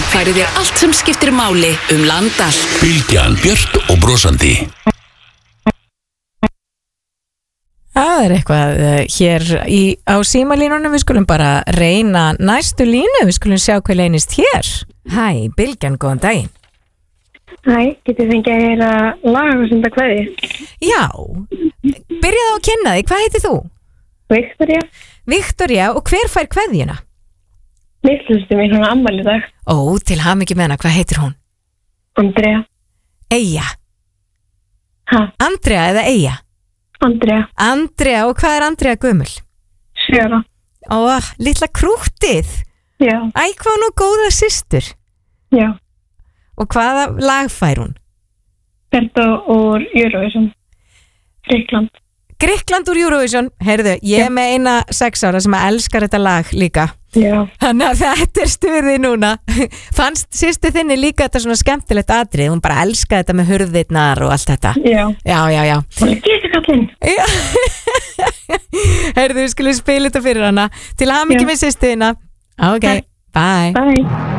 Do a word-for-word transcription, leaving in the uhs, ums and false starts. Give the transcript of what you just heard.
færið þér allt sem skiptir máli um land allt. Bylgjan, björt og brosandi. Það er eitthvað uh, hér í, á símalínunum, við skulum bara reyna næstu línu, við skulum sjá hvað leynist hér. Hæ, Bylgjan, góðan daginn. Hæ, getið fengið að heyra lag og senda kveðju? Já, byrjaðu á að kynna þig, hvað heitir þú? Viktoría. Viktoría, og hver fær kveðjuna? Litlustu mín, hún á afmæli í dag. Ó, til hamingju með hana, hvað heitir hún? Andrea. Eyja. Hæ? Andrea eða Eyja? Andrea. Andrea, og hvað er Andrea gömul? Sjöra. Ó, litla krúttið. Já. Æ, hvað nú góða systur. Já. Og hvaða lag fær hún? Þetta úr Eurovision. Grikkland. Grikkland úr Eurovision, heyrðu, ég er með eina sex ára sem að elskar þetta lag líka. Já. Þannig að þetta er stuðið núna. Fannst sýstu þinni líka þetta svona skemmtilegt atrið, hún bara elskaði þetta með hurðirnar og allt þetta. Já. Já, já, já. Hún er getukallinn. Já. Heyrðu, við skulum spila þetta fyrir hana. Til hamingju með sýstu þina. Ok, bye. Bye.